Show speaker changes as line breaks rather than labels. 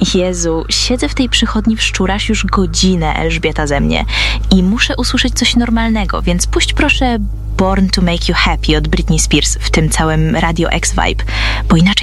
Jezu, siedzę w tej przychodni w Szczuraś już godzinę, Elżbieta, ze mnie i muszę usłyszeć coś normalnego, więc puść proszę Born to Make You Happy od Britney Spears w tym całym Radio X vibe, bo inaczej